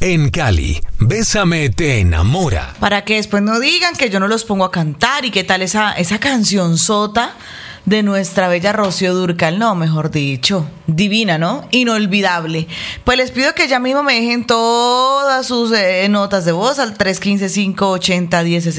En Cali, Bésame te enamora. Para que después no digan que yo no los pongo a cantar y qué tal esa cancionzota de nuestra bella Rocío Dúrcal, no, mejor dicho, divina, ¿no? Inolvidable. Pues les pido que ya mismo me dejen todas sus notas de voz al 315-580-1060.